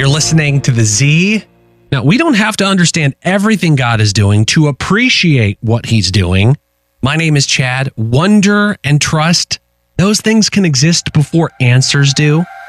You're listening to The Z. Now, we don't have to understand everything God is doing to appreciate what he's doing. My name is Chad. Wonder and trust, those things can exist before answers do.